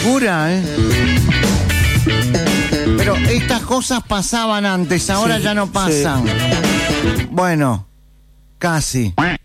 locura, ¿eh? Pero estas cosas pasaban antes, ahora Sí, ya no pasan. sí. Bueno, casi.